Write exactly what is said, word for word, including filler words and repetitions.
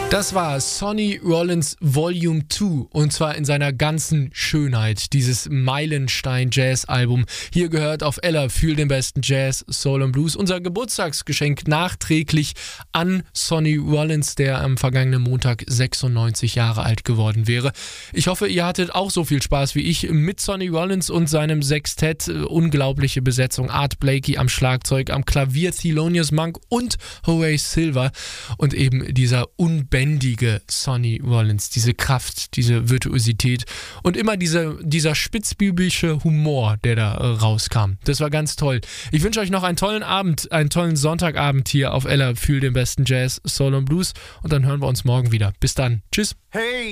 Das war Sonny Rollins Volume zwei und zwar in seiner ganzen Schönheit, dieses Meilenstein-Jazz-Album. Hier gehört auf Ella Fühl den besten Jazz, Soul und Blues, unser Geburtstagsgeschenk nachträglich an Sonny Rollins, der am vergangenen Montag sechsundneunzig Jahre alt geworden wäre. Ich hoffe, ihr hattet auch so viel Spaß wie ich mit Sonny Rollins und seinem Sextett. Unglaubliche Besetzung, Art Blakey am Schlagzeug, am Klavier Thelonious Monk und Horace Silver und eben dieser unbändige Bändige Sonny Rollins, diese Kraft, diese Virtuosität und immer diese, dieser spitzbübische Humor, der da äh, rauskam. Das war ganz toll. Ich wünsche euch noch einen tollen Abend, einen tollen Sonntagabend hier auf Ella Fühl den besten Jazz, Soul und Blues und dann hören wir uns morgen wieder. Bis dann. Tschüss. Hey!